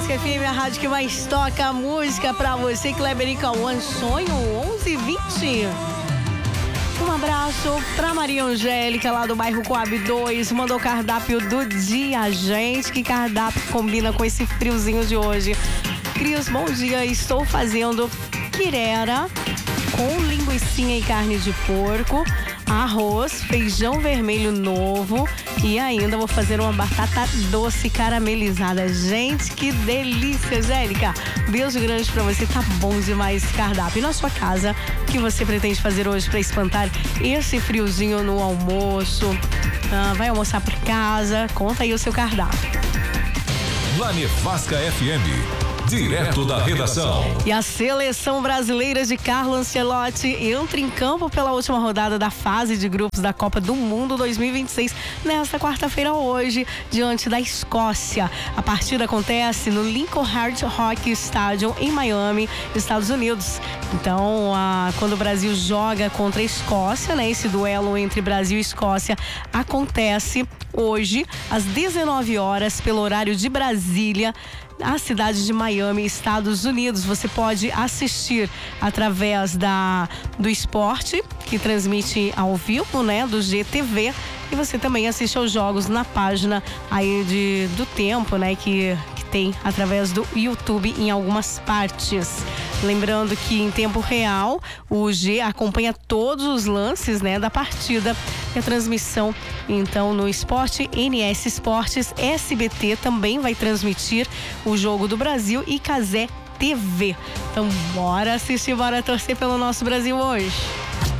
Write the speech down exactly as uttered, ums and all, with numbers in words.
Fosca F M, a rádio que mais toca música pra você. Kleber e Cauã, sonho onze e vinte. Um abraço pra Maria Angélica, lá do bairro Coab dois. Mandou o cardápio do dia. Gente, que cardápio combina com esse friozinho de hoje. Cris, bom dia. Estou fazendo quirera com linguicinha e carne de porco, arroz, feijão vermelho novo e ainda vou fazer uma batata doce caramelizada. Gente, que delícia, Angélica. Beijo grande pra você, tá bom demais esse cardápio. E na sua casa, o que você pretende fazer hoje pra espantar esse friozinho no almoço? Ah, vai almoçar por casa? Conta aí o seu cardápio. Na Nevasca F M. Direto da redação. E a seleção brasileira de Carlo Ancelotti entra em campo pela última rodada da fase de grupos da Copa do Mundo dois mil e vinte e seis nesta quarta-feira hoje, diante da Escócia. A partida acontece no Lincoln Hard Rock Stadium em Miami, Estados Unidos. Então, a, quando o Brasil joga contra a Escócia, né, esse duelo entre Brasil e Escócia acontece hoje às dezenove horas pelo horário de Brasília, a cidade de Miami, Estados Unidos. Você pode assistir através da do esporte, que transmite ao vivo, né, do G T V, e você também assiste aos jogos na página aí de, do tempo, né, que, que tem através do YouTube em algumas partes. Lembrando que em tempo real o G acompanha todos os lances, né, da partida e a transmissão. Então, no esporte, N S Esportes, S B T também vai transmitir o jogo do Brasil e Cazé T V. Então, bora assistir, bora torcer pelo nosso Brasil hoje.